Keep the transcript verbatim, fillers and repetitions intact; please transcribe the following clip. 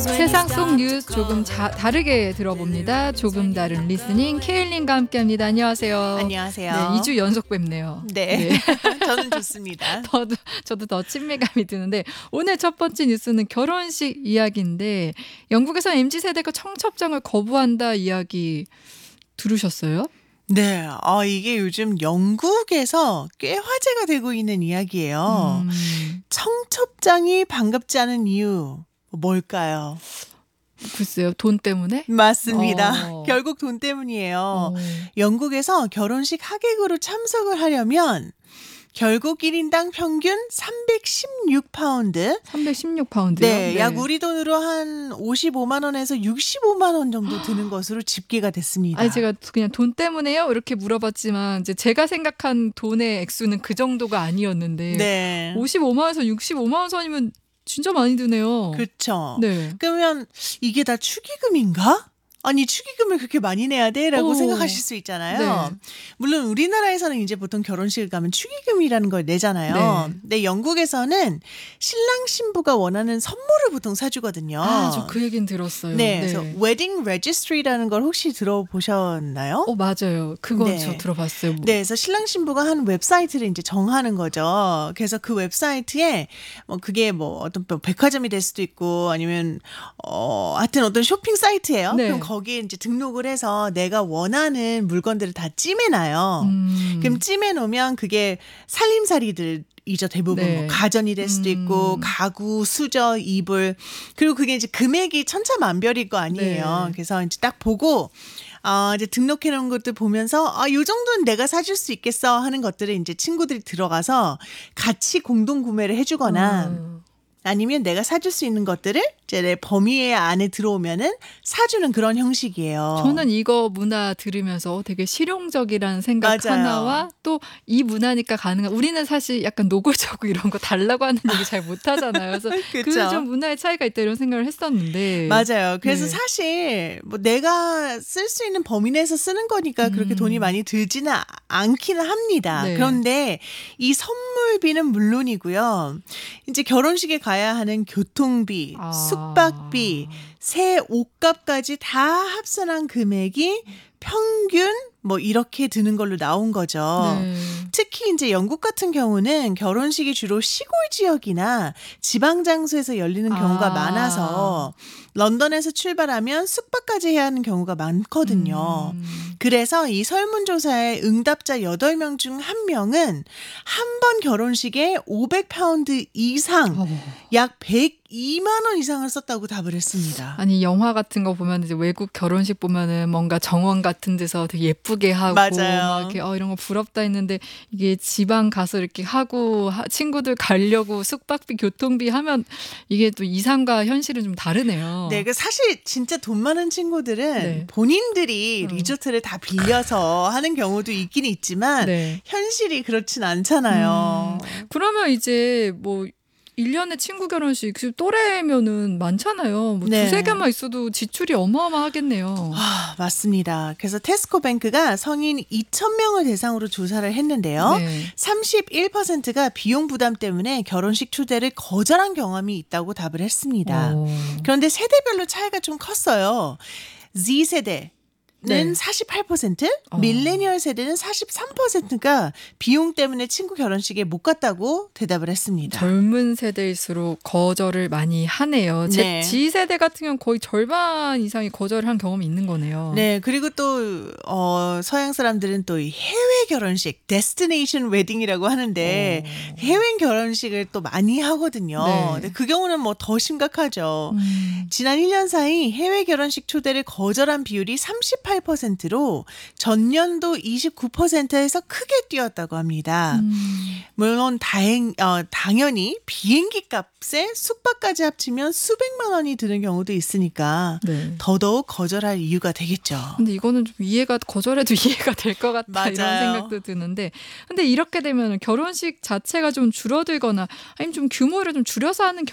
세상 속 뉴스 조금 자, 다르게 들어봅니다. 조금 다른 리스닝 케일린과 함께합니다. 안녕하세요. 안녕하세요. 네, 이 주 연속 뵙네요. 네, 네. 저는 좋습니다. 저도, 저도 더 친밀감이 드는데 오늘 첫 번째 뉴스는 결혼식 이야기인데 영국에서 엠지 세대가 청첩장을 거부한다 이야기 들으셨어요? 네, 아, 이게 요즘 영국에서 꽤 화제가 되고 있는 이야기예요. 음. 청첩장이 반갑지 않은 이유 뭘까요? 글쎄요. 돈 때문에? 맞습니다. 어. 결국 돈 때문이에요. 어. 영국에서 결혼식 하객으로 참석을 하려면 결국 일 인당 평균 삼백십육 파운드. 삼백십육 파운드요? 네, 네. 약 우리 돈으로 한 오십오만 원에서 육십오만 원 정도 드는 것으로 집계가 됐습니다. 아니, 제가 그냥 돈 때문에요? 이렇게 물어봤지만 이제 제가 생각한 돈의 액수는 그 정도가 아니었는데 네. 오십오만 원에서 육십오만 원 선이면 진짜 많이 드네요. 그렇죠. 네. 그러면 이게 다 축의금인가? 아니 축의금을 그렇게 많이 내야 돼? 라고 오. 생각하실 수 있잖아요. 네. 물론 우리나라에서는 이제 보통 결혼식을 가면 축의금이라는 걸 내잖아요. 네. 근데 영국에서는 신랑 신부가 원하는 선물을 보통 사주거든요. 아, 저 그 얘기는 들었어요. 네, 네. 그래서 웨딩 레지스트리라는 걸 혹시 들어보셨나요? 어, 맞아요. 그건 네. 저 들어봤어요. 네, 그래서 신랑 신부가 한 웹사이트를 이제 정하는 거죠. 그래서 그 웹사이트에 뭐 그게 뭐 어떤 백화점이 될 수도 있고 아니면 어 하여튼 어떤 쇼핑 사이트예요. 네. 그럼 거기에 이제 등록을 해서 내가 원하는 물건들을 다 찜해놔요. 음. 그럼 찜해놓으면 그게 살림살이들 이죠 대부분 네. 뭐 가전이 될 수도 있고 음. 가구, 수저, 이불 그리고 그게 이제 금액이 천차만별일 거 아니에요. 네. 그래서 이제 딱 보고 어, 이제 등록해 놓은 것들 보면서 아, 요 정도는 내가 사줄 수 있겠어 하는 것들을 이제 친구들이 들어가서 같이 공동 구매를 해주거나. 음. 아니면 내가 사줄 수 있는 것들을 이제 내 범위 안에 들어오면은 사주는 그런 형식이에요. 저는 이거 문화 들으면서 되게 실용적이라는 생각 맞아요. 하나와 또 이 문화니까 가능한 우리는 사실 약간 노골적이고 이런 거 달라고 하는 얘기 잘 못하잖아요. 그래서 그 좀 문화의 차이가 있다 이런 생각을 했었는데 맞아요. 그래서 네. 사실 뭐 내가 쓸 수 있는 범위 내에서 쓰는 거니까 그렇게 음. 돈이 많이 들지는 않기는 합니다. 네. 그런데 이 선물비는 물론이고요. 이제 결혼식에 가야 하는 교통비, 아. 숙박비, 새 옷값까지 다 합산한 금액이 평균 뭐 이렇게 드는 걸로 나온 거죠. 네. 특히 이제 영국 같은 경우는 결혼식이 주로 시골 지역이나 지방 장소에서 열리는 경우가 아. 많아서 런던에서 출발하면 숙박까지 해야 하는 경우가 많거든요. 음. 그래서 이 설문조사의 응답자 여덟 명 중 한 명은 한 번 결혼식에 오백 파운드 이상, 어. 약 백이만 원 이상을 썼다고 답을 했습니다. 아니 영화 같은 거 보면 이제 외국 결혼식 보면은 뭔가 정원 같은 데서 되게 예쁘게 하고 맞아요. 막 이렇게 어 이런 거 부럽다 했는데 이게 지방 가서 이렇게 하고 하, 친구들 가려고 숙박비 교통비 하면 이게 또 이상과 현실은 좀 다르네요. 네, 그 사실 진짜 돈 많은 친구들은 네. 본인들이 음. 리조트를 다 빌려서 하는 경우도 있긴 있지만 네. 현실이 그렇진 않잖아요. 음, 그러면 이제 뭐 일 년에 친구 결혼식 또래면은 많잖아요. 뭐 네. 두세 개만 있어도 지출이 어마어마하겠네요. 아, 맞습니다. 그래서 테스코뱅크가 성인 이천 명을 대상으로 조사를 했는데요. 네. 삼십일 퍼센트가 비용 부담 때문에 결혼식 초대를 거절한 경험이 있다고 답을 했습니다. 오. 그런데 세대별로 차이가 좀 컸어요. Z세대. 는 네. 사십팔 퍼센트, 어. 밀레니얼 세대는 사십삼 퍼센트가 비용 때문에 친구 결혼식에 못 갔다고 대답을 했습니다. 젊은 세대일수록 거절을 많이 하네요. 제 네. G세대 같은 경우는 거의 절반 이상이 거절을 한 경험이 있는 거네요. 네, 그리고 또 어, 서양 사람들은 또 이 해외 결혼식, 데스티네이션 웨딩이라고 하는데 오. 해외 결혼식을 또 많이 하거든요. 네. 근데 그 경우는 뭐 더 심각하죠. 음. 지난 일 년 사이 해외 결혼식 초대를 거절한 비율이 삼십팔 퍼센트로 전년도 이십구 퍼센트에서 크게 뛰었다고 합니다. 음. 물론 다행, 어, 당연히 비행기 값에 숙박까지 합치면 수백만 원이 드는 경우도 있으니까 네. 더더욱 거절할 이유가 되겠죠. 근데 이거는 좀 이해가 거절해도 이해가 될 것 같다 맞아요. 이런 생각도 드는데 근데 이렇게 되면 결혼식 자체가 좀 줄어들거나 아니면 좀 규모를 좀 줄여서 하는